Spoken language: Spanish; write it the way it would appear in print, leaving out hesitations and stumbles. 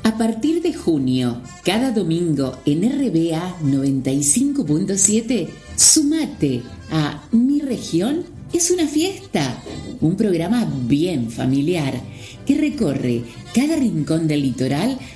A partir de junio, cada domingo en RBA 95.7, sumate a Mi Región es una fiesta, un programa bien familiar que recorre cada rincón del litoral